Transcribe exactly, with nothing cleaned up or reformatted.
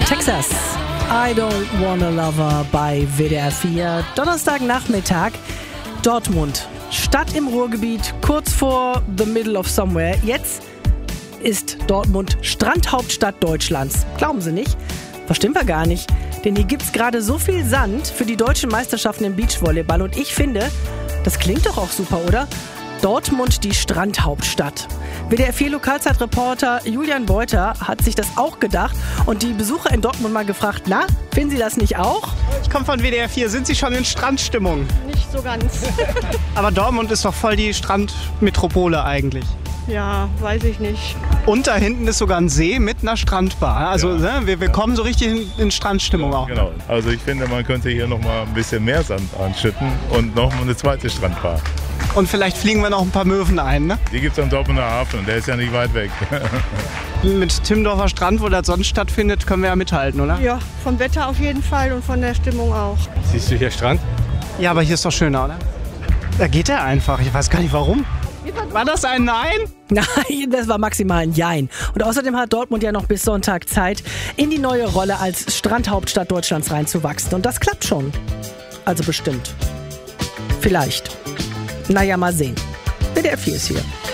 Texas. I don't wanna love her bei W D R vier. Donnerstagnachmittag. Dortmund. Stadt im Ruhrgebiet, kurz vor the middle of somewhere. Jetzt ist Dortmund Strandhauptstadt Deutschlands. Glauben Sie nicht? Verstimmt wir gar nicht. Denn hier gibt's gerade so viel Sand für die deutschen Meisterschaften im Beachvolleyball. Und ich finde, das klingt doch auch super, oder? Dortmund, die Strandhauptstadt. W D R vier Lokalzeitreporter Julian Beuter hat sich das auch gedacht und die Besucher in Dortmund mal gefragt, na, finden Sie das nicht auch? Ich komme von W D R vier. Sind Sie schon in Strandstimmung? Nicht so ganz. Aber Dortmund ist doch voll die Strandmetropole eigentlich. Ja, weiß ich nicht. Und da hinten ist sogar ein See mit einer Strandbar. Also Ja. ne, wir, wir kommen so richtig in, in Strandstimmung auch. Genau. Also ich finde, man könnte hier noch mal ein bisschen mehr Sand anschütten und noch mal eine zweite Strandbar. Und vielleicht fliegen wir noch ein paar Möwen ein, ne? Die gibt es am Dortmunder Hafen, der ist ja nicht weit weg. Mit Timmendorfer Strand, wo das sonst stattfindet, können wir ja mithalten, oder? Ja, vom Wetter auf jeden Fall und von der Stimmung auch. Siehst du hier Strand? Ja, aber hier ist doch schöner, oder? Da geht er einfach. Ich weiß gar nicht warum. War das ein Nein? Nein, das war maximal ein Jein. Und außerdem hat Dortmund ja noch bis Sonntag Zeit, in die neue Rolle als Strandhauptstadt Deutschlands reinzuwachsen. Und das klappt schon. Also bestimmt. Vielleicht. Naja, mal sehen. W D R vier ist hier.